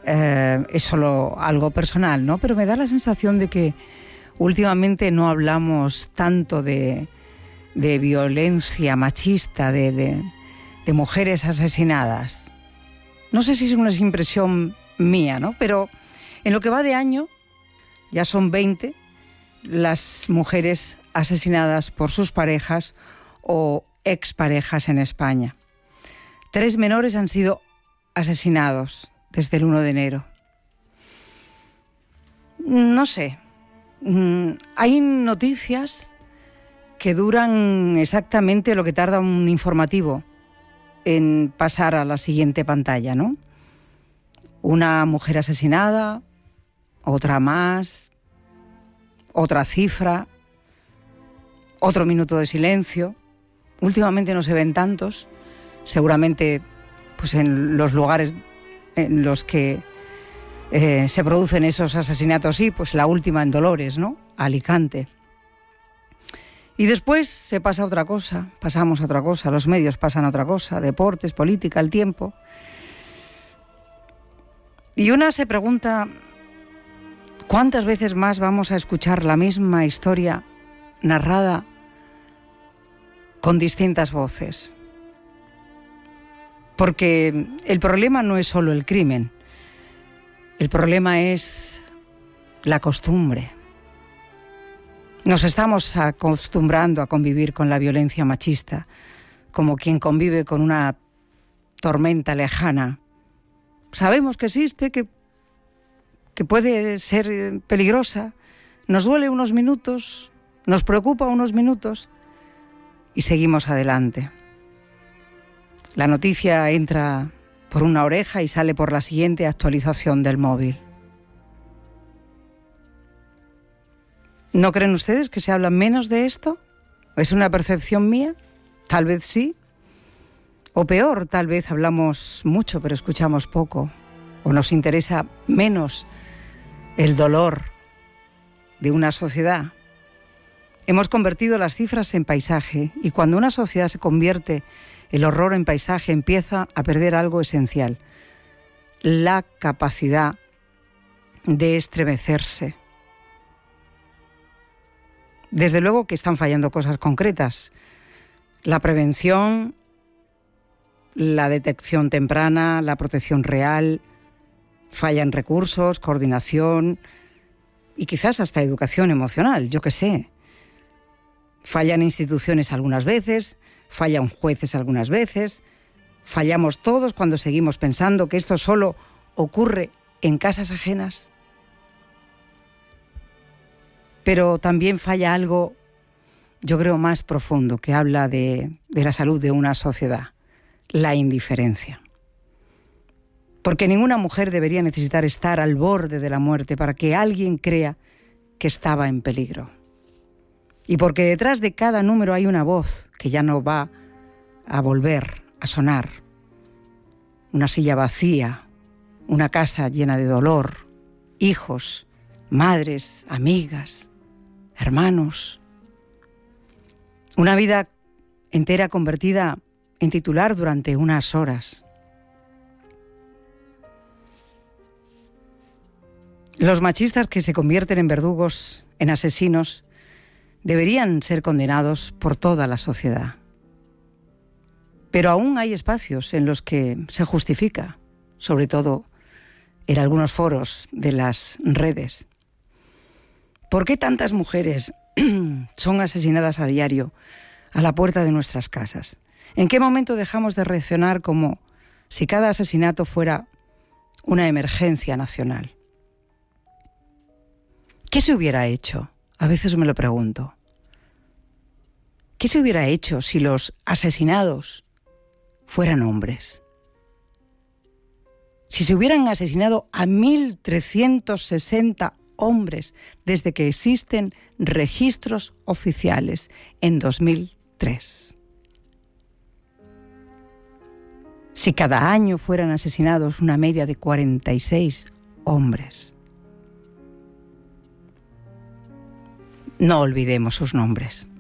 es solo algo personal, ¿no? Pero me da la sensación de que últimamente no hablamos tanto de violencia machista, de mujeres asesinadas. No sé si es una impresión mía, ¿no? Pero en lo que va de año, ya son 20 las mujeres asesinadas por sus parejas o exparejas en España. 3 menores han sido asesinados desde el 1 de enero. No sé, hay noticias que duran exactamente lo que tarda un informativo en pasar a la siguiente pantalla, ¿no? Una mujer asesinada, otra más, otra cifra, otro minuto de silencio. Últimamente no se ven tantos, seguramente pues en los lugares en los que se producen esos asesinatos, sí, pues la última en Dolores, ¿no? Alicante. Y después se pasa a otra cosa, pasamos a otra cosa, los medios pasan a otra cosa, deportes, política, el tiempo. Y una se pregunta, ¿cuántas veces más vamos a escuchar la misma historia narrada con distintas voces? Porque el problema no es solo el crimen, el problema es la costumbre. Nos estamos acostumbrando a convivir con la violencia machista, como quien convive con una tormenta lejana. Sabemos que existe, que puede ser peligrosa, nos duele unos minutos, nos preocupa unos minutos y seguimos adelante. La noticia entra por una oreja y sale por la siguiente actualización del móvil. ¿No creen ustedes que se habla menos de esto? ¿Es una percepción mía? Tal vez sí. O peor, tal vez hablamos mucho pero escuchamos poco. O nos interesa menos el dolor de una sociedad. Hemos convertido las cifras en paisaje y cuando una sociedad se convierte el horror en paisaje empieza a perder algo esencial. La capacidad de estremecerse. Desde luego que están fallando cosas concretas. La prevención, la detección temprana, la protección real, fallan recursos, coordinación y quizás hasta educación emocional, yo qué sé. Fallan instituciones algunas veces, fallan jueces algunas veces, fallamos todos cuando seguimos pensando que esto solo ocurre en casas ajenas. Pero también falla algo, yo creo, más profundo, que habla de la salud de una sociedad, la indiferencia. Porque ninguna mujer debería necesitar estar al borde de la muerte para que alguien crea que estaba en peligro. Y porque detrás de cada número hay una voz que ya no va a volver a sonar. Una silla vacía, una casa llena de dolor, hijos, madres, amigas, hermanos. Una vida entera convertida en titular durante unas horas. Los machistas que se convierten en verdugos, en asesinos, deberían ser condenados por toda la sociedad. Pero aún hay espacios en los que se justifica, sobre todo en algunos foros de las redes. ¿Por qué tantas mujeres son asesinadas a diario a la puerta de nuestras casas? ¿En qué momento dejamos de reaccionar como si cada asesinato fuera una emergencia nacional? ¿Qué se hubiera hecho? A veces me lo pregunto. ¿Qué se hubiera hecho si los asesinados fueran hombres? Si se hubieran asesinado a 1.360 hombres desde que existen registros oficiales en 2003. Si cada año fueran asesinados una media de 46 hombres. No olvidemos sus nombres.